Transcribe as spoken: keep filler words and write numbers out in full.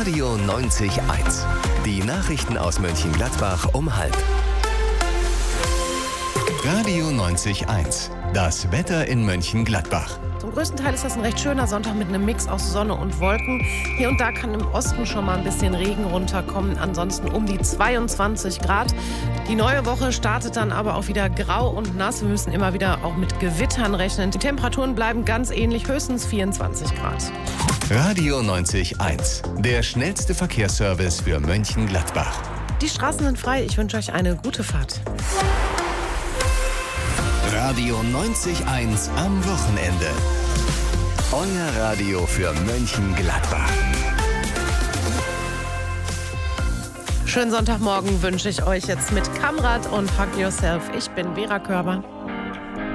Radio neunzig eins. Die Nachrichten aus Mönchengladbach um halb. Radio neunzig eins. Das Wetter in Mönchengladbach. Zum größten Teil ist das ein recht schöner Sonntag mit einem Mix aus Sonne und Wolken. Hier und da kann im Osten schon mal ein bisschen Regen runterkommen. Ansonsten um die zweiundzwanzig Grad. Die neue Woche startet dann aber auch wieder grau und nass. Wir müssen immer wieder auch mit Gewittern rechnen. Die Temperaturen bleiben ganz ähnlich, höchstens vierundzwanzig Grad. Radio neunzig eins. Der schnellste Verkehrsservice für Mönchengladbach. Die Straßen sind frei. Ich wünsche euch eine gute Fahrt. Radio neunzig eins am Wochenende. Euer Radio für Mönchengladbach. Schönen Sonntagmorgen wünsche ich euch jetzt mit Kamrat und Hug Yourself. Ich bin Vera Körber.